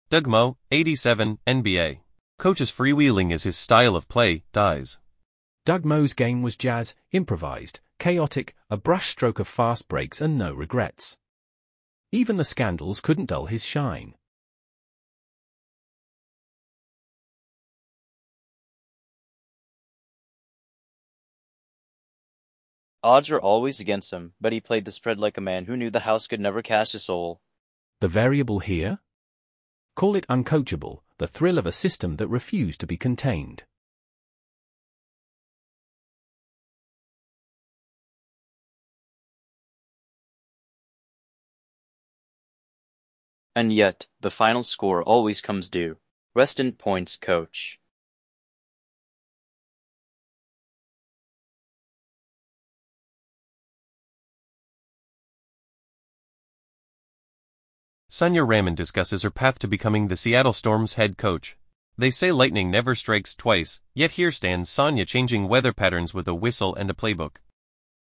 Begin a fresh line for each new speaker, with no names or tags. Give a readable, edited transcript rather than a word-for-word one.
Doug Moe, 87, NBA. Coach's freewheeling is his style of play, dies.
Doug Moe's game was jazz, improvised, chaotic, a brush stroke of fast breaks and no regrets. Even the scandals couldn't dull his shine.
Odds were always against him, but he played the spread like a man who knew the house could never cash a soul.
The variable here? Call it uncoachable, the thrill of a system that refused to be contained.
And yet, the final score always comes due. Rest in points, coach.
Sonia Raymond discusses her path to becoming the Seattle Storm's head coach. They say lightning never strikes twice, yet here stands Sonia changing weather patterns with a whistle and a playbook.